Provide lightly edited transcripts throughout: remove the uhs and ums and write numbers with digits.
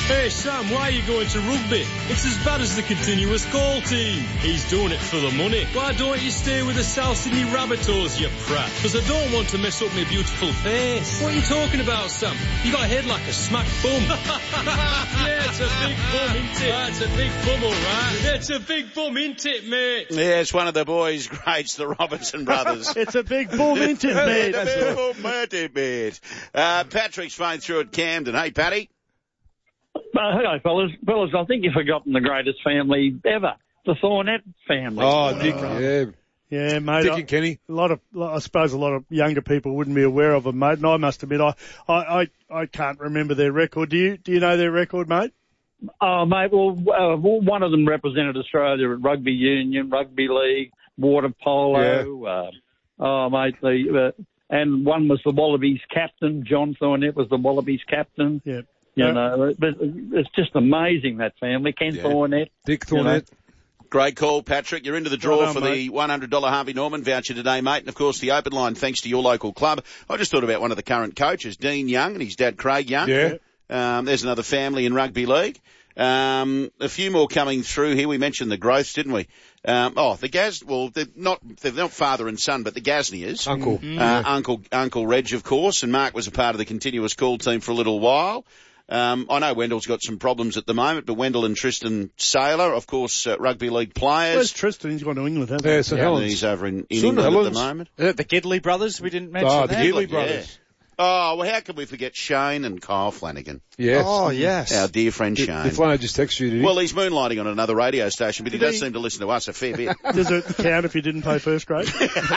Hey Sam, why are you going to rugby? It's as bad as the continuous call team. He's doing it for the money. Why don't you stay with the South Sydney Rabbitohs, you prat? Because I don't want to mess up my beautiful face. What are you talking about, Sam? You got a head like a smack bum. Yeah, it's a big bum, isn't it? That's a big bum, all right. It's a big bum, isn't it, mate? Yeah, it's one of the boys' greats, the Robertson brothers. It's a big bum, isn't it, mate? It's a big bum, ain't it, mate? Patrick's phone through at Camden. Hey, Paddy. Hello, fellas. Fellas, I think you've forgotten the greatest family ever, the Thornett family. Oh, Dick, yeah. Yeah, mate. Dick and Kenny. I suppose a lot of younger people wouldn't be aware of them, mate. And I must admit, I can't remember their record. Do you know their record, mate? Oh, mate, well, one of them represented Australia at rugby union, rugby league, water polo. Yeah. Mate, and one was the Wallabies captain. John Thornett was the Wallabies captain. Yeah. You know, but it's just amazing, that family. Ken Thornett. Dick Thornett. Great call, Patrick. You're into the draw Well done, for the $100 Harvey Norman voucher today, mate. And, of course, the open line, thanks to your local club. I just thought about one of the current coaches, Dean Young, and his dad, Craig Young. Yeah. There's another family in rugby league. A few more coming through here. We mentioned the Growths, didn't we? They're not father and son, but the Gasniers. Uncle. Uncle Reg, of course, and Mark was a part of the continuous call team for a little while. I know Wendell's got some problems at the moment, but Wendell and Tristan Saylor, of course, rugby league players. Where's Tristan? He's gone to England, hasn't he? Yeah, St Helens. He's over in St England Helens. at the moment. The Gidley brothers, we didn't mention the that. Gidley brothers. Oh, well, how can we forget Shane and Kyle Flanagan? Yes. Oh, yes. Our dear friend Shane. If I just text you, did he? Well, he's moonlighting on another radio station, but he does seem to listen to us a fair bit. Does it count if you didn't play first grade?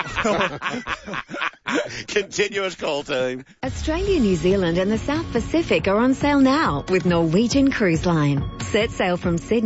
Continuous call team. Australia, New Zealand and the South Pacific are on sale now with Norwegian Cruise Line. Set sail from Sydney